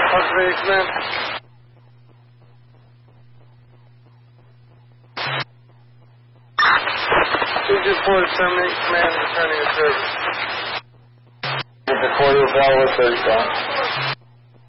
Conservation Command. Agent 4 to terminate command and returning to service. Before you fell with 30 pounds.